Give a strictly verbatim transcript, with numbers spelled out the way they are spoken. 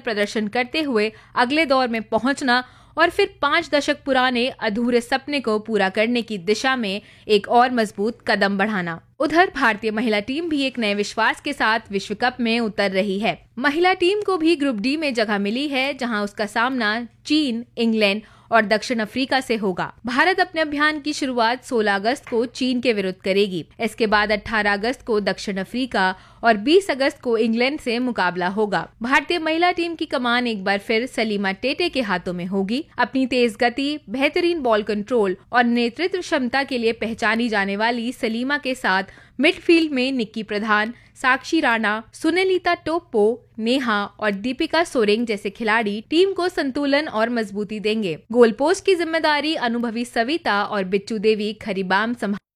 प्रदर्शन करते हुए अगले दौर में पहुंचना और फिर पांच दशक पुराने अधूरे सपने को पूरा करने की दिशा में एक और मजबूत कदम बढ़ाना। उधर भारतीय महिला टीम भी एक नए विश्वास के साथ विश्व कप में उतर रही है। महिला टीम को भी ग्रुप डी में जगह मिली है, जहां उसका सामना चीन, इंग्लैंड और दक्षिण अफ्रीका से होगा। भारत अपने अभियान की शुरुआत सोलह अगस्त को चीन के विरुद्ध करेगी। इसके बाद अठारह अगस्त को दक्षिण अफ्रीका और बीस अगस्त को इंग्लैंड से मुकाबला होगा। भारतीय महिला टीम की कमान एक बार फिर सलीमा टेटे के हाथों में होगी। अपनी तेज गति, बेहतरीन बॉल कंट्रोल और नेतृत्व क्षमता के लिए पहचानी जाने वाली सलीमा के साथ मिडफील्ड में निक्की प्रधान, साक्षी राणा, सुनीलिता टोप्पो, नेहा और दीपिका सोरेंग जैसे खिलाड़ी टीम को संतुलन और मजबूती देंगे। गोल पोस्ट की जिम्मेदारी अनुभवी सविता और बिच्चू देवी खरीबाम संभाल